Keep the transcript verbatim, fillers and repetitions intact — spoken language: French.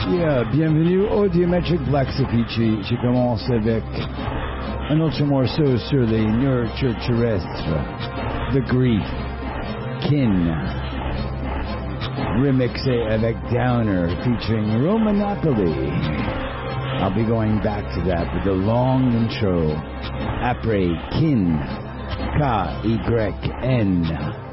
Yeah, bienvenue au Diametric Black Sapichi. Je commence avec un autre morceau sur les nurtures terrestres. The Grief, Kin, remixé avec Downer featuring Romanopoli. I'll be going back to that with a long intro. Après Kin, K Y N.